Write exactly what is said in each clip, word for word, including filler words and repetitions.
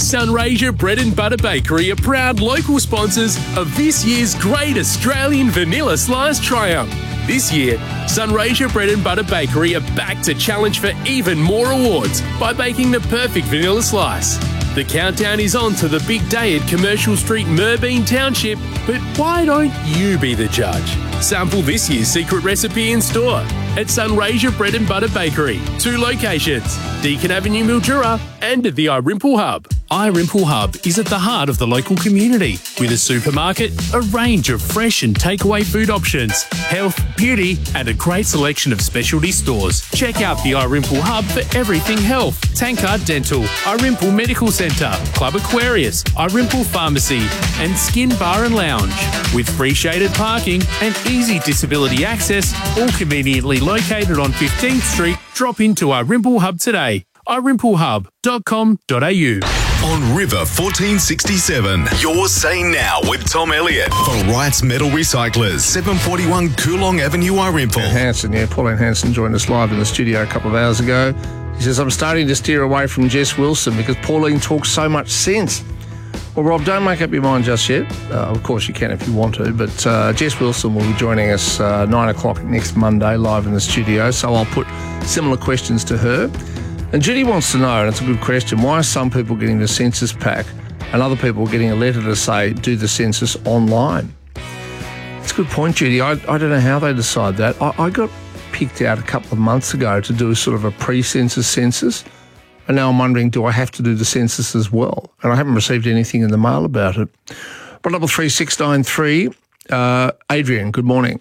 Sunraysia Bread and Butter Bakery are proud local sponsors of this year's Great Australian Vanilla Slice Triumph. This year, Sunraysia Bread and Butter Bakery are back to challenge for even more awards by baking the perfect vanilla slice. The countdown is on to the big day at Commercial Street, Merbein Township, but why don't you be the judge? Sample this year's secret recipe in store at Sunraysia Bread and Butter Bakery. Two locations, Deakin Avenue, Mildura, and at the iRimple Hub. iRimple Hub is at the heart of the local community with a supermarket, a range of fresh and takeaway food options, health, beauty, and a great selection of specialty stores. Check out the iRimple Hub for everything health, Tankard Dental, iRimple Medical Centre, Club Aquarius, iRimple Pharmacy, and Skin Bar and Lounge. With free shaded parking and easy disability access, all conveniently located on fifteenth Street, drop into iRimple Hub today. i rimple hub dot com dot a u. On River fourteen sixty-seven, you're Say Now with Tom Elliott for Wright's Metal Recyclers, seven forty-one Coolong Avenue, Irimple. Hanson, yeah, Pauline Hanson joined us live in the studio a couple of hours ago. He says, I'm starting to steer away from Jess Wilson because Pauline talks so much sense. Well, Rob, don't make up your mind just yet. Uh, of course, you can if you want to, but uh, Jess Wilson will be joining us uh, nine o'clock next Monday live in the studio, so I'll put similar questions to her. And Judy wants to know, and it's a good question, why are some people getting the census pack and other people getting a letter to say, do the census online? It's a good point, Judy. I, I don't know how they decide that. I, I got picked out a couple of months ago to do sort of a pre-census census, and now I'm wondering, do I have to do the census as well? And I haven't received anything in the mail about it. One double three six nine three. Uh, Adrian, good morning.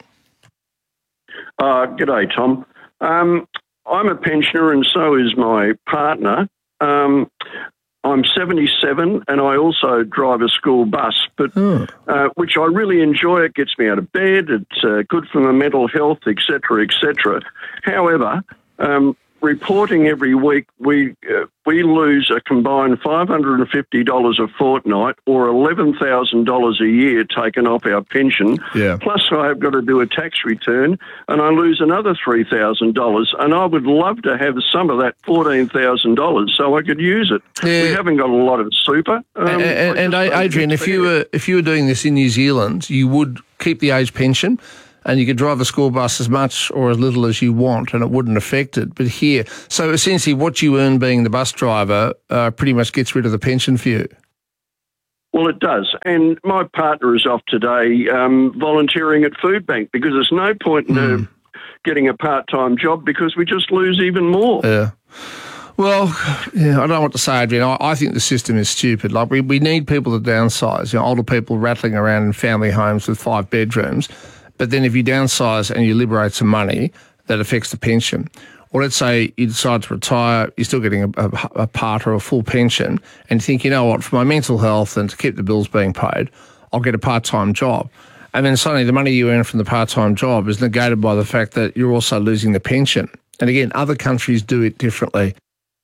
Uh, g'day, Tom. Um, I'm a pensioner and so is my partner. Um, I'm seventy-seven and I also drive a school bus, but oh. uh, which I really enjoy. It gets me out of bed. It's uh, good for my mental health, et cetera, et cetera. However, um, reporting every week, we uh, we lose a combined five hundred fifty dollars a fortnight or eleven thousand dollars a year taken off our pension. Yeah. Plus I've got to do a tax return and I lose another three thousand dollars, and I would love to have some of that fourteen thousand dollars so I could use it. Yeah. We haven't got a lot of super. Um, and and, and Adrian, if you were if you were doing this in New Zealand, you would keep the age pension, and you could drive a school bus as much or as little as you want, and it wouldn't affect it. But here, so essentially what you earn being the bus driver uh, pretty much gets rid of the pension for you. Well, it does. And my partner is off today um, volunteering at Food Bank because there's no point in mm. getting a part-time job because we just lose even more. Yeah. Well, yeah, I don't know what to say, Adrian. I, I think the system is stupid. Like, we, we need people to downsize. You know, older people rattling around in family homes with five bedrooms. But then if you downsize and you liberate some money, that affects the pension. Or let's say you decide to retire, you're still getting a, a, a part or a full pension, and you think, you know what, for my mental health and to keep the bills being paid, I'll get a part-time job. And then suddenly the money you earn from the part-time job is negated by the fact that you're also losing the pension. And again, other countries do it differently.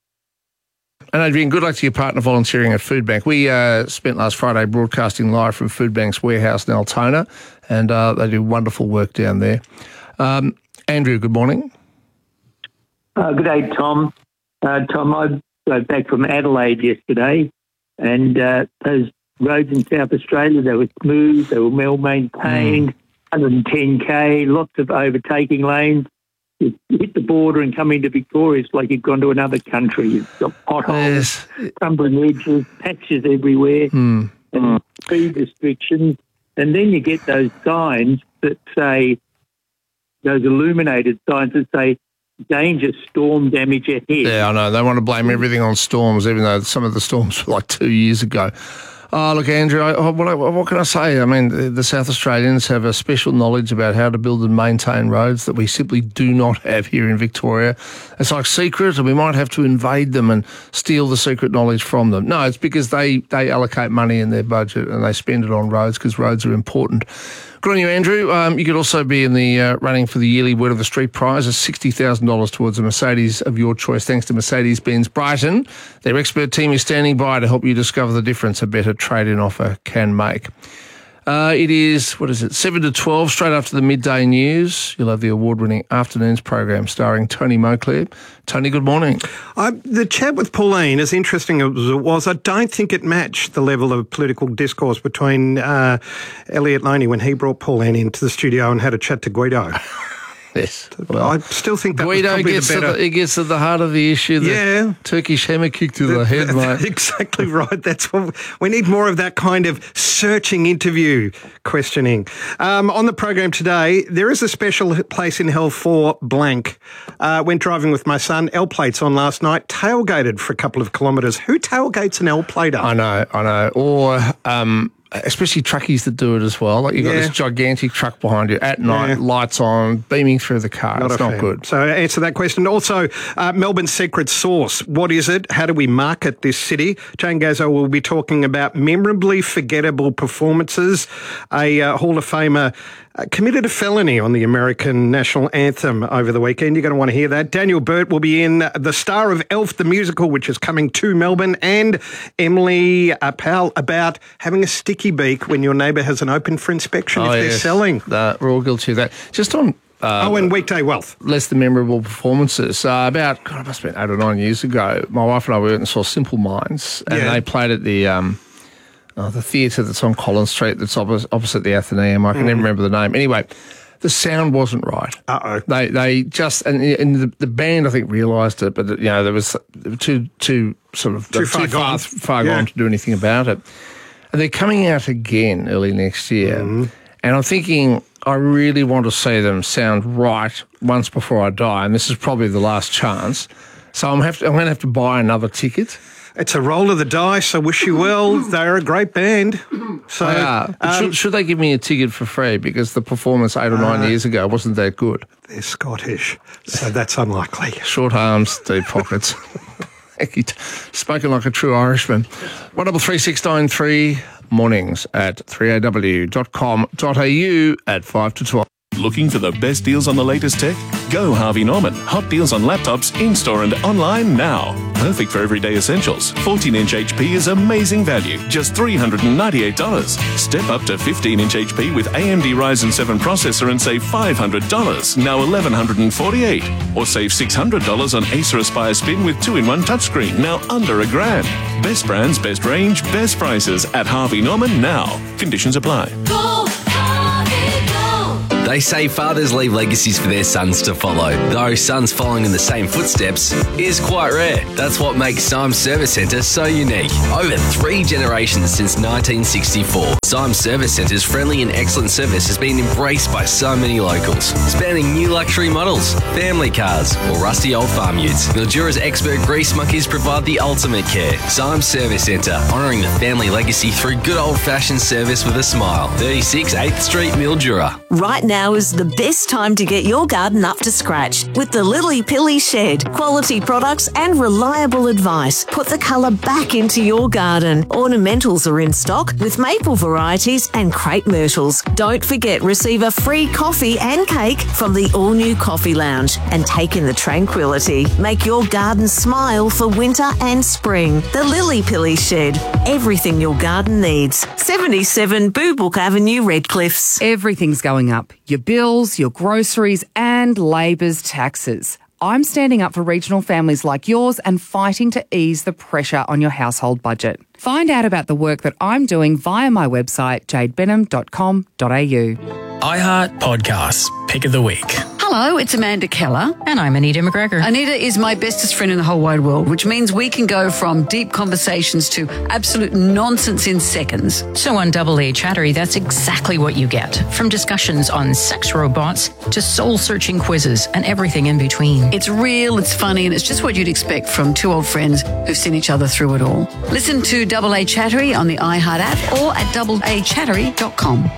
And Adrian, good luck to your partner volunteering at Food Bank. We uh, spent last Friday broadcasting live from Food Bank's warehouse in Altona, and uh, they do wonderful work down there. Um, Andrew, good morning. Uh, good day, Tom. Uh, Tom, I got back from Adelaide yesterday, and uh, those roads in South Australia, they were smooth, they were well maintained, mm. one hundred ten K, lots of overtaking lanes. You hit the border and come into Victoria, it's like you've gone to another country. You've got potholes, yes. crumbling edges, patches everywhere, mm. and speed restrictions. And then you get those signs that say, those illuminated signs that say, danger, storm damage ahead. Yeah, I know. They want to blame everything on storms, even though some of the storms were like two years ago. Oh, look, Andrew, I, what, what can I say? I mean, the, the South Australians have a special knowledge about how to build and maintain roads that we simply do not have here in Victoria. It's like secret, and we might have to invade them and steal the secret knowledge from them. No, it's because they, they allocate money in their budget and they spend it on roads because roads are important. Good on you, Andrew. Um, you could also be in the uh, running for the yearly Word of the Street prize of sixty thousand dollars towards a Mercedes of your choice, thanks to Mercedes-Benz Brighton. Their expert team is standing by to help you discover the difference a better trade-in offer can make. Uh, it is, what is it, seven to twelve, straight after the midday news. You'll have the award-winning Afternoons program starring Tony Moclair. Tony, good morning. I, the chat with Pauline, as interesting as it was, I don't think it matched the level of political discourse between uh, Elliot Loney when he brought Pauline into the studio and had a chat to Guido. Yes. Well, I still think that Guido was probably gets the better... To the, he gets to the heart of the issue. The yeah. Turkish hammer kick to the, the head, mate. Exactly right. That's what we need, more of that kind of searching interview questioning. Um, on the program today, there is a special place in hell for blank. Uh, went driving with my son. L plates on last night. Tailgated for a couple of kilometres. Who tailgates an L plater? I know, I know. Or... Um, especially truckies that do it as well. Like you've got Yeah. this gigantic truck behind you at night, Yeah. lights on, beaming through the car. Not it's a not fan. good. So answer that question. Also, uh, Melbourne's secret sauce. What is it? How do we market this city? Jane Gazzo will be talking about memorably forgettable performances. A uh, Hall of Famer uh, committed a felony on the American national anthem over the weekend. You're going to want to hear that. Daniel Burt will be in, the star of Elf the Musical, which is coming to Melbourne, and Emily uh, Powell about having a sticky beak when your neighbour has an open for inspection if they're yes. selling. Uh, we're all guilty of that. Just on... Uh, oh, and Weekday Wealth. less than memorable performances. Uh, about, God, it must have been eight or nine years ago, my wife and I went and saw Simple Minds, and Yeah. they played at the um, oh, the theatre that's on Collins Street that's opposite, opposite the Athenaeum. I can never remember the name. Anyway, the sound wasn't right. Uh-oh. They they just, and, and the, the band, I think, realised it, but, you know, there was they were too, too sort of Too far too far, gone. far Yeah. gone to do anything about it. And they're coming out again early next year, Mm-hmm. and I'm thinking, I really want to see them sound right once before I die, and this is probably the last chance. So I'm, have to, I'm going to have to buy another ticket. It's a roll of the dice. I wish you well. They're a great band. So, They are. But um, should, should they give me a ticket for free? Because the performance eight or nine years ago wasn't that good. they're Scottish, so that's unlikely. Short arms, deep pockets. Spoken like a true Irishman. one double three six nine three mornings at three a w dot com dot a u at five to twelve. Looking for the best deals on the latest tech? Go Harvey Norman. Hot deals on laptops in-store and online now. Perfect for everyday essentials. fourteen inch H P is amazing value, just three hundred ninety-eight dollars. Step up to fifteen inch H P with A M D Ryzen seven processor and save five hundred dollars, now eleven forty-eight dollars. Or save six hundred dollars on Acer Aspire Spin with two in one touchscreen, now under a grand. Best brands, best range, best prices at Harvey Norman now. Conditions apply. They say fathers leave legacies for their sons to follow, though sons following in the same footsteps is quite rare. That's what makes Symes Service Centre so unique. Over three generations since nineteen sixty-four, Symes Service Centre's friendly and excellent service has been embraced by so many locals, spanning new luxury models, family cars, or rusty old farm utes. Mildura's expert grease monkeys provide the ultimate care. Symes Service Centre, honouring the family legacy through good old-fashioned service with a smile. thirty-six eighth Street, Mildura. Right now is the best time to get your garden up to scratch with the Lily Pilly Shed. Quality products and reliable advice put the colour back into your garden. Ornamentals are in stock with maple varieties and crepe myrtles. Don't forget, receive a free coffee and cake from the all-new Coffee Lounge and take in the tranquility. Make your garden smile for winter and spring. The Lily Pilly Shed. Everything your garden needs. seventy-seven Boobook Avenue, Redcliffs. Everything's going up. Your bills, your groceries, and Labor's taxes. I'm standing up for regional families like yours and fighting to ease the pressure on your household budget. Find out about the work that I'm doing via my website, jade benham dot com dot a u. iHeart Podcasts, Pick of the Week. Hello, it's Amanda Keller. And I'm Anita McGregor. Anita is my bestest friend in the whole wide world, which means we can go from deep conversations to absolute nonsense in seconds. So on Double A Chattery, that's exactly what you get. From discussions on sex robots to soul-searching quizzes and everything in between. It's real, it's funny, and it's just what you'd expect from two old friends who've seen each other through it all. Listen to Double A Chattery on the iHeart app or at double a chattery dot com.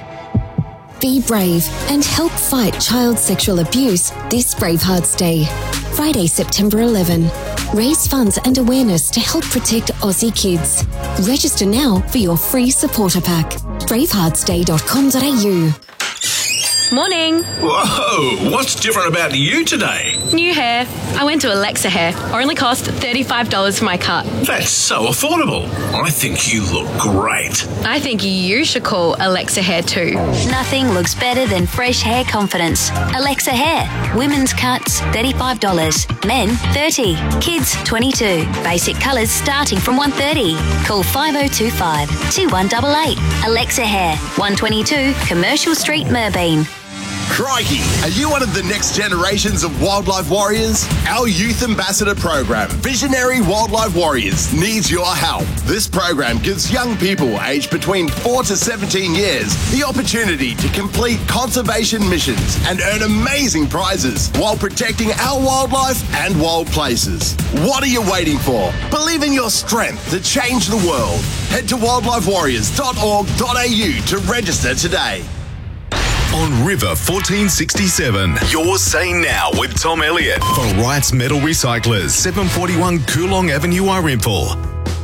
Be brave and help fight child sexual abuse this Bravehearts Day. Friday, September eleventh. Raise funds and awareness to help protect Aussie kids. Register now for your free supporter pack. bravehearts day dot com dot a u. Morning. Whoa, what's different about you today? New hair. I went to Alexa Hair. Only cost thirty-five dollars for my cut. That's so affordable. I think you look great. I think you should call Alexa Hair too. Nothing looks better than fresh hair confidence. Alexa Hair. Women's cuts, thirty-five dollars. Men, thirty dollars. Kids, twenty-two dollars. Basic colours starting from one hundred thirty dollars. Call five oh two five, two one eight eight. Alexa Hair. one twenty-two Commercial Street, Merbeen. Crikey, are you one of the next generations of wildlife warriors? Our Youth Ambassador program, Visionary Wildlife Warriors, needs your help. This program gives young people aged between four to seventeen years the opportunity to complete conservation missions and earn amazing prizes while protecting our wildlife and wild places. What are you waiting for? Believe in your strength to change the world. Head to wildlife warriors dot org dot a u to register today. On River fourteen sixty-seven, Your Say Now with Tom Elliott for Wright's Metal Recyclers, seven forty-one Coolong Avenue, Arimpool.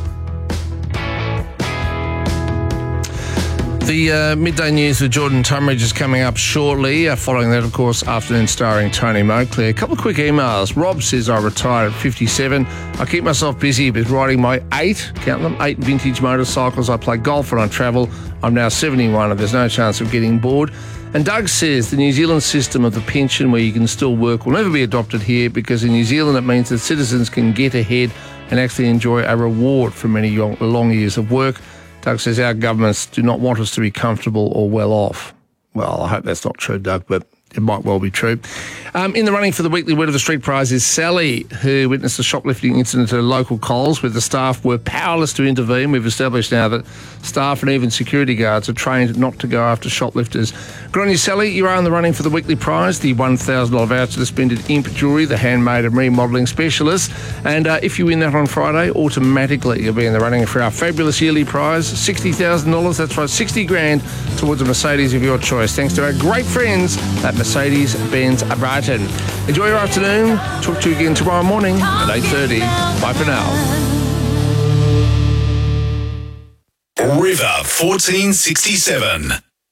The uh, midday news with Jordan Tumridge is coming up shortly. Uh, following that, of course, afternoon starring Tony Moakley. A couple of quick emails. Rob says, I retired at fifty-seven. I keep myself busy with riding my eight, count them, eight vintage motorcycles. I play golf and I travel. I'm now seventy-one and there's no chance of getting bored. And Doug says the New Zealand system of the pension where you can still work will never be adopted here because in New Zealand it means that citizens can get ahead and actually enjoy a reward for many long years of work. Doug says our governments do not want us to be comfortable or well off. Well, I hope that's not true, Doug, but it might well be true. Um, in the running for the weekly Word of the Street prize is Sally, who witnessed a shoplifting incident at a local Coles where the staff were powerless to intervene. We've established now that staff and even security guards are trained not to go after shoplifters. Good on you, Sally. You are in the running for the weekly prize, the one thousand dollars voucher to spend at Imp Jewellery, the handmade and remodelling specialist. And uh, if you win that on Friday, automatically you'll be in the running for our fabulous yearly prize, sixty thousand dollars. That's right, sixty grand towards a Mercedes of your choice, thanks to our great friends at Mercedes-Benz Brighton. Enjoy your afternoon. Talk to you again tomorrow morning at eight thirty. Bye for now. River fourteen sixty-seven.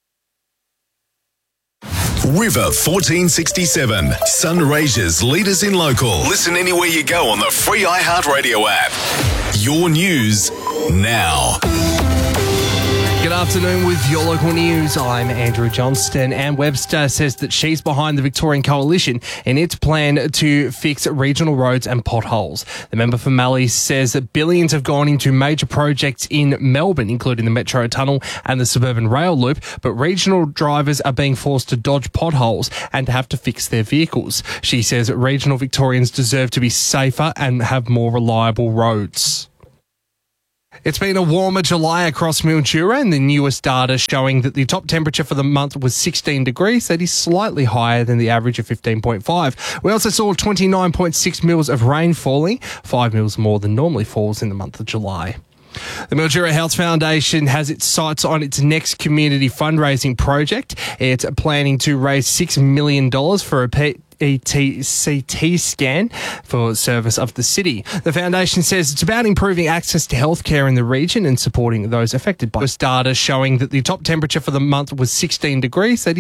River fourteen sixty-seven. Sunraysia's leaders in local. Listen anywhere you go on the free iHeartRadio app. Your news now. Good afternoon with your local news. I'm Andrew Johnston, and Webster says that she's behind the Victorian Coalition in its plan to fix regional roads and potholes. The member for Mallee says that billions have gone into major projects in Melbourne, including the Metro Tunnel and the Suburban Rail Loop, but regional drivers are being forced to dodge potholes and have to fix their vehicles. She says that regional Victorians deserve to be safer and have more reliable roads. It's been a warmer July across Mildura, and the newest data showing that the top temperature for the month was sixteen degrees. That is slightly higher than the average of fifteen point five. We also saw twenty-nine point six mils of rain falling, five mils more than normally falls in the month of July. The Mildura Health Foundation has its sights on its next community fundraising project. It's planning to raise six million dollars for a P E T C T scan for service of the city. The foundation says it's about improving access to healthcare in the region and supporting those affected by this data showing that the top temperature for the month was sixteen degrees. That